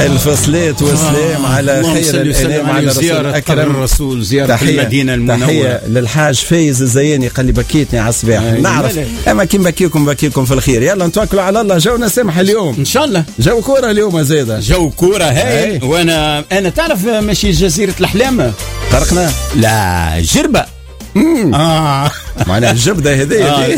الفصلات والسلام على خير الانام على الرسول الاكرم. الرسول زياره المدينه المنوره. تحيه للحاج فايز الزياني قال لي بكيتني على الصباح. نعرف اما كي بكيكم في الخير. يلا نتوكلوا على الله. جونا سمح اليوم ان شاء الله. جو كوره اليوم زاده. جو كوره هاي. وانا تعرف ماشي جزيره الاحلام قرقنا لا جربه. معناها الجبده هذه.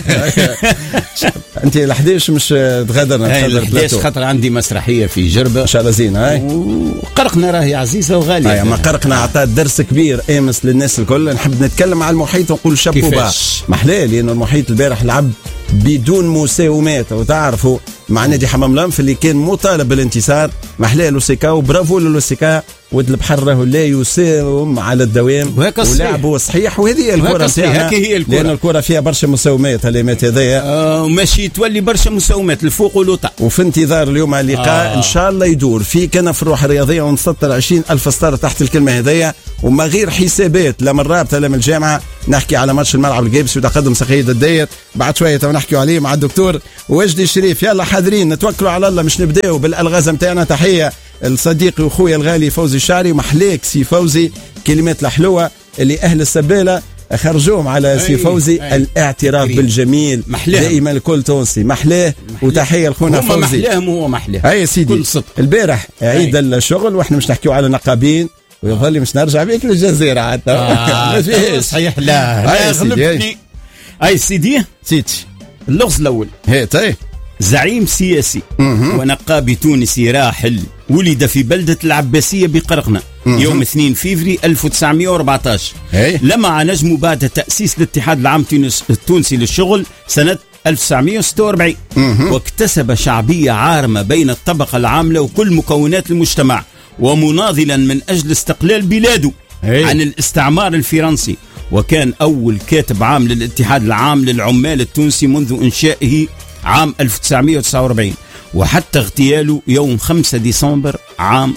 انت ال11 مش تغادرنا ال11 خاطر عندي مسرحيه في جربه ان شاء الله زين. هاي وقرقنا راهي عزيزه وغاليه. ما قرقنا عطات درس كبير امس للناس الكل. نحب نتكلم على المحيط ونقول شابو با محلاه لانه المحيط البارح لعب بدون مساومات. وتعرفوا مع نادي حمام لنف اللي كان مطالب بالانتصار. محلاه لوسيكا وبرافو لوسيكا. ود البحر راهو لا يساوم على الدوام ولعبوا صحيح. وهذه الكره تاعنا لان الكره فيها برشا مساومات هاليمات هذيا. وماشي تولي برشا مساومات الفوق ولوطا. وفي انتظار اليوم اللقاء ان شاء الله يدور في كنف الروح الرياضيه ونسطر 20,000 ستاره تحت الكلمه هذيا. وما غير حسابات لا من الرابطه لا من الجامعه. نحكي على ماتش الملعب الجيبسي وتقدم سقيد الداير بعد شويه نحكيوا عليه مع الدكتور وجدي الشريف. يلا حاضرين نتوكلوا على الله. مش نبداو بالالغاز نتاعنا. تحيه لصديقي واخويا الغالي فوزي الشعري. محليك سي فوزي كلمات الحلوه اللي اهل السباله خرجوهم على سي فوزي. الاعتراف بالجميل دائما الكل تونسي محلاه. وتحيه لخونا فوزي. محلاهم هو محلاه. اي سيدي البارح عيد الشغل واحنا مش نحكيو على نقابين ويظل مش نرجع بيك للجزيره حتى. ما فيش صحيح. لا غلبتني. اي سيدي اللغز الاول هي زعيم سياسي ونقابي تونسي راحل ولد في بلدة العباسية بقرقنة يوم 2 فيفري 1914. لمع نجمه بعد تأسيس الاتحاد العام التونسي للشغل سنة 1946. واكتسب شعبية عارمة بين الطبقة العاملة وكل مكونات المجتمع ومناضلا من أجل استقلال بلاده عن الاستعمار الفرنسي. وكان أول كاتب عام للاتحاد العام للعمال التونسي منذ إنشائه عام 1949 وحتى اغتياله يوم 5 ديسمبر عام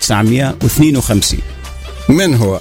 1952. من هو؟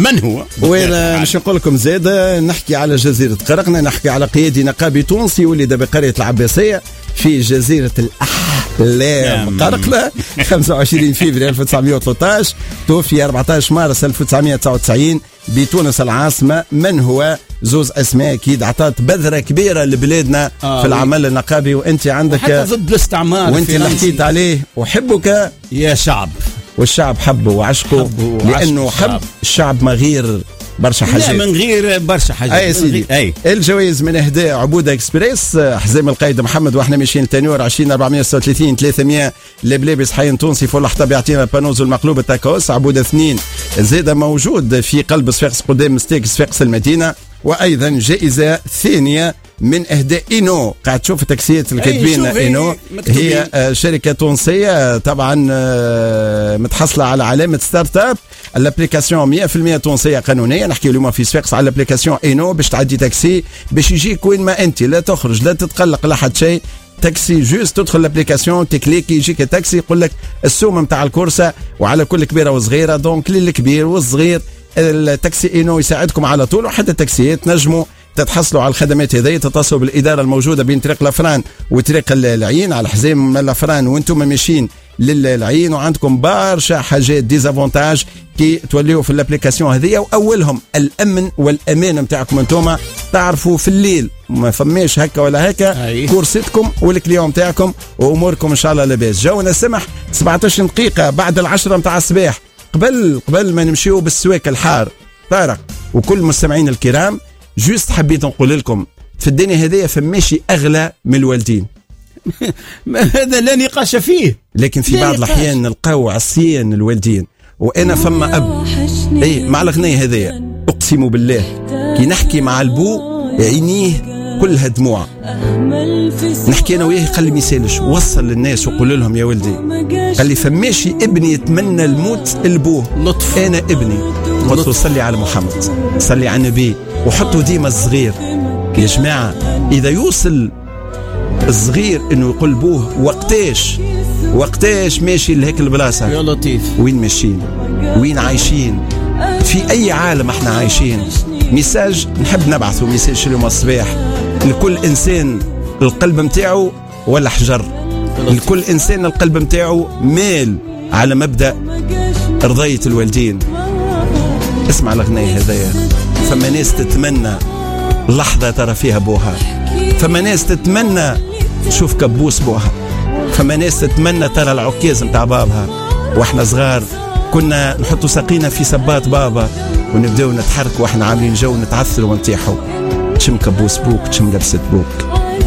وانا مش نقول لكم زاد نحكي على جزيرة قرقنا. نحكي على قيادي نقابي تونسي ولد بقرية العباسية في جزيرة الأحلام قرقنا 25 فبراير 1913. توفي 14 مارس 1999 بتونس العاصمة. من هو؟ زوز أسماء أكيد عطات بذرة كبيرة لبلادنا في العمل النقابي. وأنت عندك حتى ضد الاستعمار وأنت اللي حكيت عليه. وحبك يا شعب والشعب حبه وعشقه لأنه حب الشعب ما غير برشا حاجات. لا من غير برشا حاجات. اي سيدي الجوائز من اهداء عبوده اكسبريس حزام القائد محمد واحنا ماشيين لتنور 20436 300 لبلابس حي تونسي فول حتى يعطينا البانوز المقلوب التاكوس عبوده 2 زاده موجود في قلب صفاقس قدام ستيك صفاقس المدينه. وايضا جائزه ثانيه من اهداء اينو. قاعد تشوف التاكسيات اللي كاتبين اينو هي شركه تونسيه طبعا متحصله على علامه ستارت اب. الابليكاسيون 100% تونسيه قانونيه. نحكي اليوم في صفاقس على الابليكاسيون اينو باش تعدي تاكسي باش يجيك وين ما انت. لا تخرج لا تتقلق لا حد شيء. تاكسي جوست تدخل الابليكاسيون تكليك يجيك التاكسي يقول لك السوم نتاع الكورسه وعلى كل كبيره وصغيره. دونك للكبير والصغير التاكسي اينو يساعدكم على طول. وحتى التاكسيات نجموا تتحصلوا على الخدمات هذه. تتصلوا بالإدارة الموجودة بين طريق لافران وطريق العين على حزام من لافران وانتم ماشيين للعين. وعندكم برشا حاجات ديزافونتاج كي توليوا في الابليكاسيون هذه. واولهم الامن والامان نتاعكم انتم. تعرفوا في الليل ما فماش هكا ولا هكا كورستكم والكليون نتاعكم واموركم ان شاء الله لاباس. جونا سمح 17 دقيقة بعد 10 نتاع الصباح. قبل ما نمشيو بالسواك الحار طارق وكل المستمعين الكرام. جوست حبيت نقول لكم في الدنيا هذه فماشي أغلى من الوالدين. هذا لا نقاش فيه. لكن في بعض الأحيان نلقاو عصيان الوالدين. وأنا فما أب مع الغنية هذه أقسم بالله كي نحكي مع البو عينيه كلها دموع. نحكي أنا وياه قال لي ميسالش وصل للناس وقول لهم يا ولدي قال لي فماشي ابني يتمنى الموت البوه لطف. أنا ابني قلت له صلي على محمد صلي على النبي وحطوا ديما الصغير. يا جماعة إذا يوصل الصغير إنه يقول بوه وقتاش ماشي لهيك البلاصة يا لطيف وين ماشيين وين عايشين في أي عالم احنا عايشين. ميساج نحب نبعثه ميساج اليوم الصباح لكل إنسان القلب متاعه ولا حجر. لكل إنسان القلب متاعه مال على مبدأ رضاية الوالدين. اسمع الأغنية هذايا. فما ناس تتمنى لحظة ترى فيها بوها، فما ناس تتمنى تشوف كبوس بوها، فما ناس تتمنى ترى العكاز متاع بابها. واحنا صغار كنا نحطوا ساقينا في سبات بابا ونبداو نتحرك واحنا عاملين جو نتعثر ونطيحوا. تشم كبوس بوك، تشم لبسة بوك.